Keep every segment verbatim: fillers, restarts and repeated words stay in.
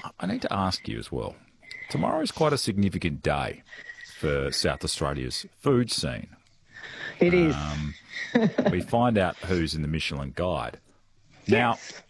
I need to ask you as well. Tomorrow is quite a significant day for South Australia's food scene. It is. Um, we find out who's in the Michelin Guide. Now, Yes.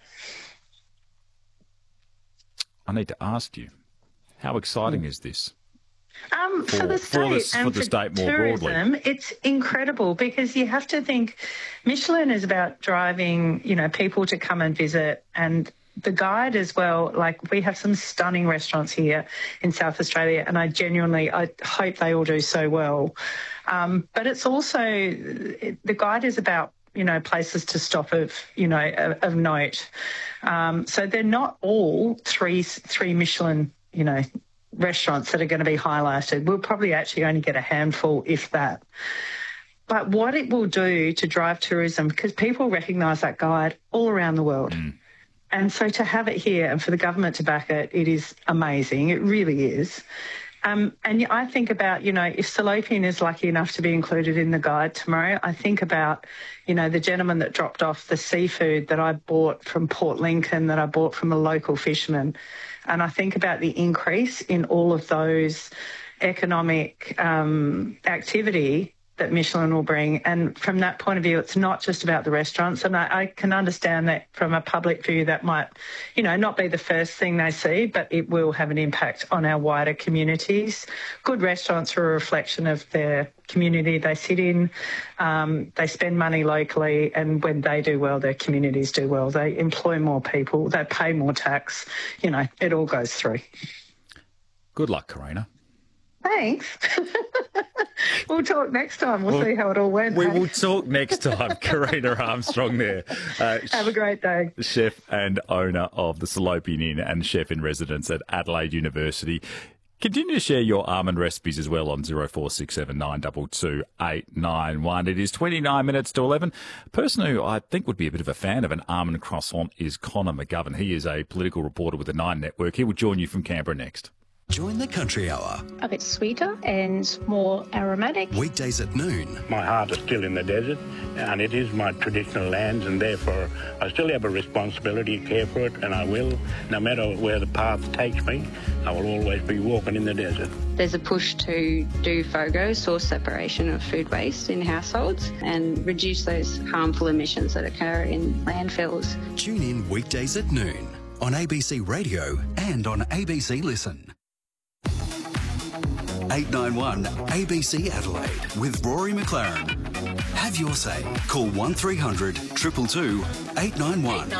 I need to ask you, how exciting is this? Um, for, For- the for state the- and for the for state more broadly. tourism, it's incredible because you have to think Michelin is about driving, you know, people to come and visit, and the Guide as well. Like, we have some stunning restaurants here in South Australia, and I genuinely, I hope they all do so well. Um, but it's also, it, the Guide is about, you know, places to stop of, you know, of, of note. Um, so they're not all three three Michelin, you know, restaurants that are going to be highlighted. We'll probably actually only get a handful, if that. But what it will do to drive tourism, because people recognise that Guide all around the world. Mm. And so to have it here and for the government to back it, it is amazing. It really is. Um, and I think about, you know, if Salopian is lucky enough to be included in the Guide tomorrow, I think about, you know, the gentleman that dropped off the seafood that I bought from Port Lincoln, that I bought from a local fisherman. And I think about the increase in all of those economic um, activity that Michelin will bring. And from that point of view, it's not just about the restaurants. And I, I can understand that from a public view, that might, you know, not be the first thing they see, but it will have an impact on our wider communities. Good restaurants are a reflection of their community they sit in. Um, they spend money locally, and when they do well, their communities do well. They employ more people, they pay more tax. You know, it all goes through. Good luck, Karina. Thanks. We'll talk next time. We'll, Well, see how it all went. We hey? will talk next time. Karina Armstrong there. Uh, Have a great day. Chef and owner of the Salopian Inn and chef in residence at Adelaide University. Continue to share your almond recipes as well on zero four six seven nine two two eight nine one. It is twenty-nine minutes to eleven. A person who I think would be a bit of a fan of an almond croissant is Connor McGovern. He is a political reporter with the Nine Network. He will join you from Canberra next. Join the Country Hour. A bit sweeter and more aromatic. Weekdays at noon. My heart is still in the desert, and it is my traditional lands, and therefore I still have a responsibility to care for it, and I will. No matter where the path takes me, I will always be walking in the desert. There's a push to do FOGO, source separation of food waste in households, and reduce those harmful emissions that occur in landfills. Tune in weekdays at noon on A B C Radio and on A B C Listen. eight nine one A B C Adelaide with Rory McLaren. Have your say. Call one three hundred two two two eight nine one.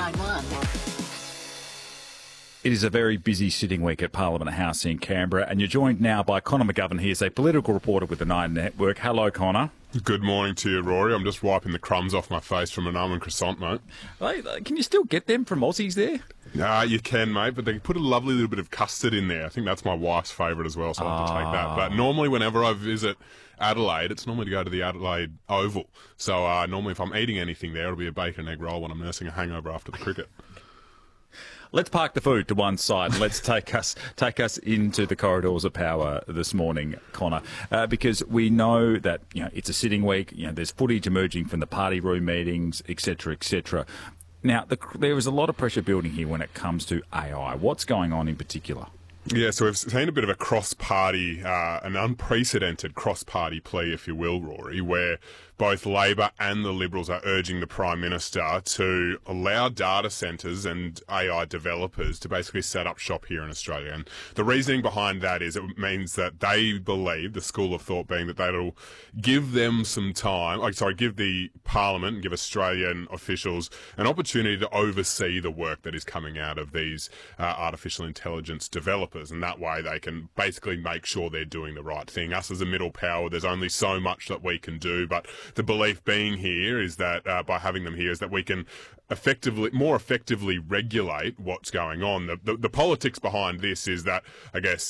It is a very busy sitting week at Parliament House in Canberra, and you're joined now by Connor McGovern. He is a political reporter with the Nine Network. Hello, Connor. Good morning to you, Rory. I'm just wiping the crumbs off my face from an almond croissant, mate. Hey, can you still get them from Aussies there? Ah, you can, mate, but they put a lovely little bit of custard in there. I think that's my wife's favourite as well, so I'll have to take that. But normally whenever I visit Adelaide, it's normally to go to the Adelaide Oval. So uh, normally if I'm eating anything there, it'll be a bacon and egg roll when I'm nursing a hangover after the cricket. Let's park the food to one side. Let's take us take us into the corridors of power this morning, Connor, uh, because we know that you know it's a sitting week. You know, there's footage emerging from the party room meetings, et cetera, et cetera. Now, the, there is a lot of pressure building here when it comes to A I. What's going on in particular? Yeah, so we've seen a bit of a cross-party, uh, an unprecedented cross-party plea, if you will, Rory, where both Labor and the Liberals are urging the Prime Minister to allow data centres and A I developers to basically set up shop here in Australia. And the reasoning behind that is it means that they believe, the school of thought being that that'll give them some time, oh, sorry, give the Parliament and give Australian officials an opportunity to oversee the work that is coming out of these uh, artificial intelligence developers. And that way they can basically make sure they're doing the right thing. Us as a middle power, there's only so much that we can do, but the belief being here is that uh, by having them here is that we can effectively, more effectively regulate what's going on. The, the, the politics behind this is that, I guess,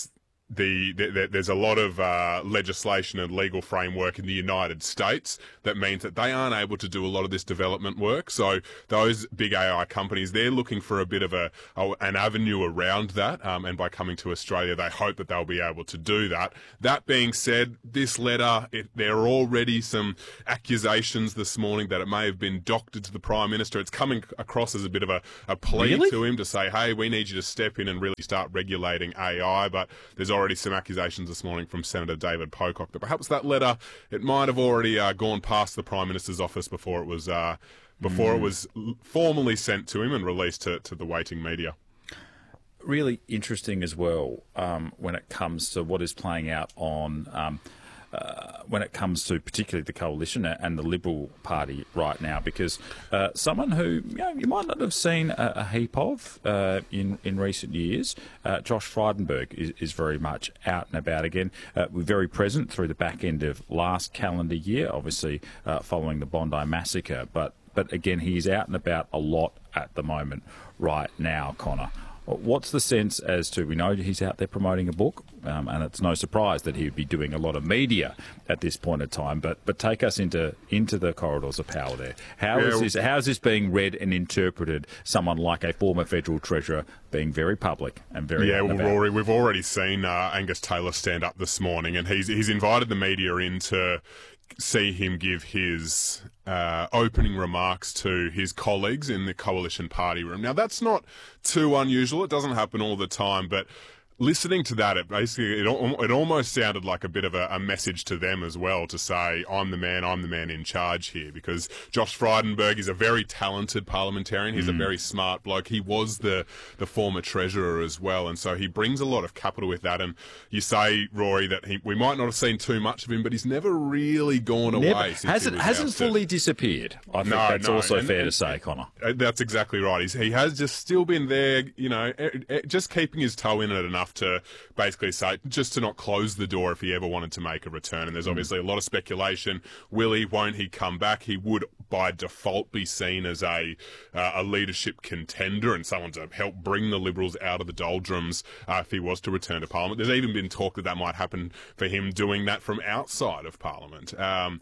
The, the, there's a lot of uh, legislation and legal framework in the United States that means that they aren't able to do a lot of this development work. So those big A I companies, they're looking for a bit of a, a an avenue around that. Um, and by coming to Australia, they hope that they'll be able to do that. That being said, this letter, it, there are already some accusations this morning that it may have been doctored to the Prime Minister. It's coming across as a bit of a, a plea Really? to him to say, hey, we need you to step in and really start regulating A I. But there's already some accusations this morning from Senator David Pocock that perhaps that letter, it might have already uh, gone past the Prime Minister's office before it was uh, before mm. it was formally sent to him and released to, to the waiting media. Really interesting as well um, when it comes to what is playing out on um, uh, when it comes to particularly the coalition and the Liberal Party right now, because uh, someone who you know, you might not have seen a, a heap of uh, in in recent years, uh, Josh Frydenberg is, is very much out and about again. Uh, we're very present through the back end of last calendar year, obviously uh, following the Bondi massacre, but but again he is out and about a lot at the moment right now, Connor. What's the sense as to, we know he's out there promoting a book, um, and it's no surprise that he would be doing a lot of media at this point in time, but but take us into into the corridors of power there. How yeah, is this, how is this being read and interpreted, someone like a former federal treasurer being very public and very Yeah, well, about? Rory, we've already seen uh, Angus Taylor stand up this morning, and he's he's invited the media in to see him give his uh, opening remarks to his colleagues in the Coalition Party room. Now, that's not too unusual. It doesn't happen all the time, but listening to that, it basically it, it almost sounded like a bit of a, a message to them as well, to say, I'm the man, I'm the man in charge here, because Josh Frydenberg is a very talented parliamentarian. He's mm. a very smart bloke. He was the, the former treasurer as well, and so he brings a lot of capital with that. And you say, Rory, that he, we might not have seen too much of him, but he's never really gone never, away. Since hasn't he was hasn't ousted. fully disappeared. I think no, that's no. also and, fair and, to say, Connor. That's exactly right. He's, he has just still been there, you know, just keeping his toe in it enough to basically say, just to not close the door if he ever wanted to make a return. And there's obviously a lot of speculation. Will he, won't he come back? He would by default be seen as a uh, a leadership contender and someone to help bring the Liberals out of the doldrums uh, if he was to return to Parliament. There's even been talk that that might happen for him doing that from outside of Parliament. Um,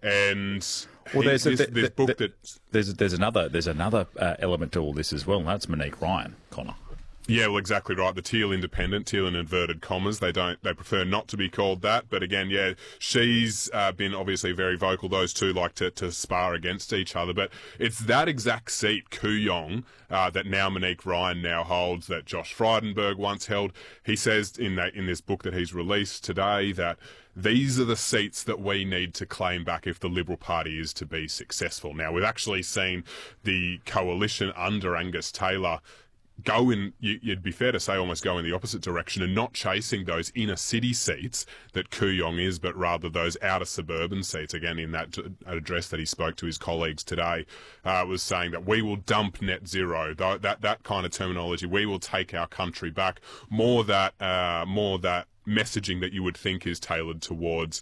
and well, he, there's this, a, this the, book the, that there's there's another there's another uh, element to all this as well, and that's Monique Ryan, Connor. Yeah, well, exactly right. The Teal Independent, Teal in inverted commas. They don't, they prefer not to be called that. But again, yeah, she's uh, been obviously very vocal. Those two like to, to spar against each other. But it's that exact seat, Kooyong, uh, that now Monique Ryan now holds, that Josh Frydenberg once held. He says in that, in this book that he's released today that these are the seats that we need to claim back if the Liberal Party is to be successful. Now, we've actually seen the coalition under Angus Taylor go in, you'd be fair to say, almost go in the opposite direction and not chasing those inner city seats that Kooyong is, but rather those outer suburban seats. Again, in that address that he spoke to his colleagues today, uh, was saying that we will dump net zero, that, that, that kind of terminology. We will take our country back. More that, uh, more that, messaging that you would think is tailored towards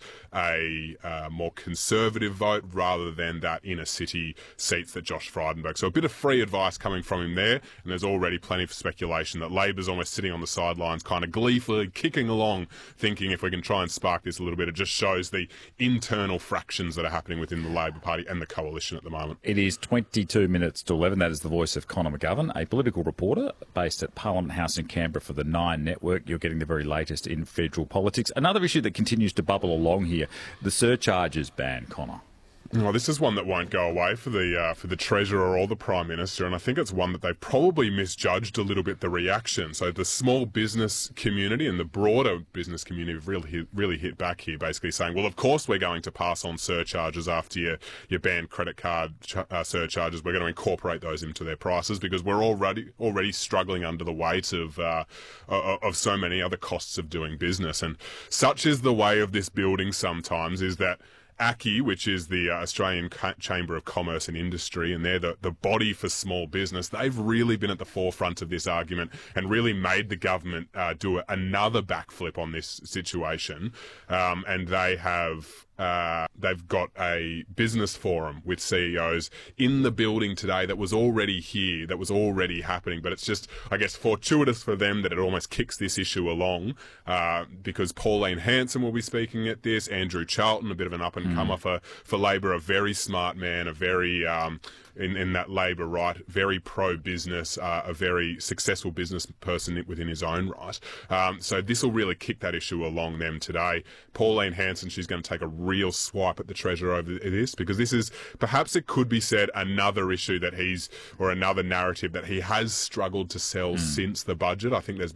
a uh, more conservative vote rather than that inner city seats that Josh Frydenberg. So a bit of free advice coming from him there, and there's already plenty of speculation that Labor's almost sitting on the sidelines, kind of gleefully kicking along, thinking if we can try and spark this a little bit. It just shows the internal fractions that are happening within the Labor Party and the coalition at the moment. It is twenty-two minutes to eleven. That is the voice of Connor McGovern, a political reporter based at Parliament House in Canberra for the Nine Network. You're getting the very latest in federal politics. Another issue that continues to bubble along here, the surcharges ban, Connor. Oh, this is one that won't go away for the uh, for the Treasurer or the Prime Minister, and I think it's one that they probably misjudged a little bit the reaction. So the small business community and the broader business community have really hit, really hit back here, basically saying, well, of course we're going to pass on surcharges after your, your banned credit card ch- uh, surcharges. We're going to incorporate those into their prices because we're already already struggling under the weight of uh, of so many other costs of doing business. And such is the way of this building sometimes, is that A C C I, which is the uh, Australian Chamber of Commerce and Industry, and they're the, the body for small business, they've really been at the forefront of this argument and really made the government uh, do another backflip on this situation. Um, and they have Uh, they've got a business forum with C E Os in the building today that was already here, that was already happening. But it's just, I guess, fortuitous for them that it almost kicks this issue along uh, because Pauline Hanson will be speaking at this. Andrew Charlton, a bit of an up-and-comer mm. for, for Labor, a very smart man, a very... Um, In, in that Labor right, very pro-business, uh, a very successful business person within his own right. Um, so this will really kick that issue along them today. Pauline Hanson, she's going to take a real swipe at the Treasurer over this because this is, perhaps it could be said, another issue that he's, or another narrative that he has struggled to sell mm. since the budget. I think there's